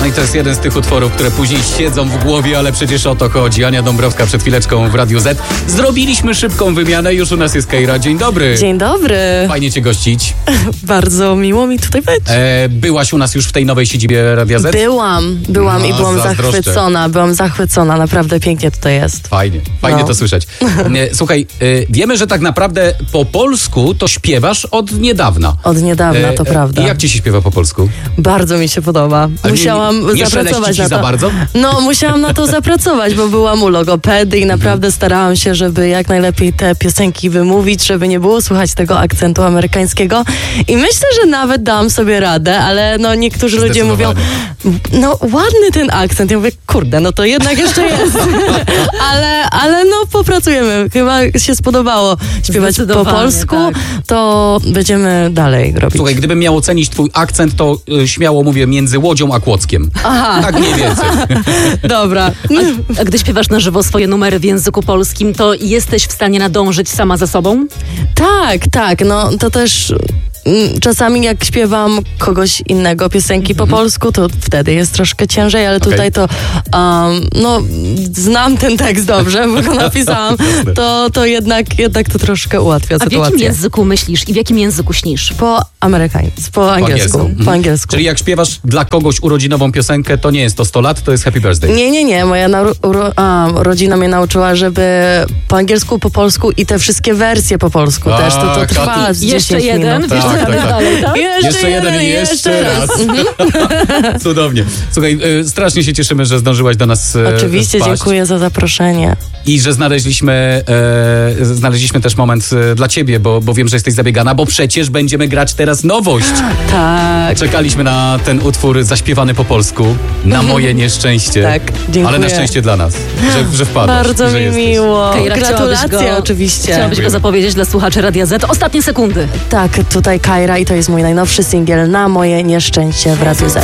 No i to jest jeden z tych utworów, które później siedzą w głowie, ale przecież o to chodzi. Ania Dąbrowska przed chwileczką w Radiu Z. Zrobiliśmy szybką wymianę, już u nas jest Kejra. Dzień dobry. Dzień dobry. Fajnie cię gościć. Bardzo miło mi tutaj być. Byłaś u nas już w tej nowej siedzibie Radia Z? Byłam i byłam zachwycona. Byłam zachwycona, naprawdę pięknie tutaj jest. Fajnie to słyszeć. Słuchaj, wiemy, że tak naprawdę po polsku to śpiewasz od niedawna. Od niedawna, to prawda. Jak ci się śpiewa po polsku? Bardzo mi się podoba. Musiałam nie zapracować ci na to. za bardzo? No, musiałam na to zapracować, bo byłam u logopedy i naprawdę starałam się, żeby jak najlepiej te piosenki wymówić, żeby nie było słychać tego akcentu amerykańskiego. I myślę, że nawet dałam sobie radę, ale no niektórzy ludzie mówią, no ładny ten akcent. Ja mówię, kurde, no to jednak jeszcze jest. ale no popracujemy. Chyba się spodobało śpiewać po polsku, tak. To będziemy dalej robić. Słuchaj, gdybym miał ocenić twój akcent, to śmiało mówię między Łodzią a Kłodzkiem. Aha. Tak mniej więcej. Dobra. A gdy śpiewasz na żywo swoje numery w języku polskim, to jesteś w stanie nadążyć sama za sobą? Tak. No to też... Czasami jak śpiewam kogoś innego piosenki po polsku, to wtedy jest troszkę ciężej, ale tutaj to no znam ten tekst dobrze, bo go napisałam, to jednak to troszkę ułatwia sytuację. A w jakim języku myślisz i w jakim języku śnisz? Po angielsku. Po angielsku. Czyli jak śpiewasz dla kogoś urodzinową piosenkę, to nie jest to 100 lat, to jest Happy Birthday. Nie. Moja rodzina mnie nauczyła, żeby po angielsku, po polsku i te wszystkie wersje po polsku też. To trwa z 10 Jeszcze jeden? minut. Dalej, tak? Jeszcze jeden i jeszcze raz. Cudownie. Słuchaj, strasznie się cieszymy, że zdążyłaś do nas Oczywiście, wpaść. dziękuję za zaproszenie. I że znaleźliśmy też moment dla ciebie, bo wiem, że jesteś zabiegana, bo przecież będziemy grać teraz nowość. Tak. Czekaliśmy na ten utwór zaśpiewany po polsku. Na moje nieszczęście. Tak, dziękuję. Ale na szczęście dla nas, że wpadłaś. Bardzo że mi jesteś. miło. Kejra, gratulacje oczywiście. Chciałabyś go zapowiedzieć dla słuchaczy Radia Z. Ostatnie sekundy. Tak, tutaj Kejra i to jest mój najnowszy singiel Na moje nieszczęście w Radiu Z.